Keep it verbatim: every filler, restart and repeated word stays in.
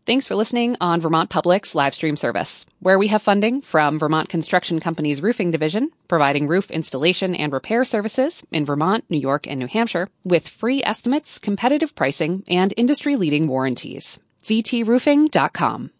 Thanks for listening on Vermont Public's live stream service, where we have funding from Vermont Construction Company's roofing division, providing roof installation and repair services in Vermont, New York, and New Hampshire, with free estimates, competitive pricing, and industry-leading warranties. v t roofing dot com.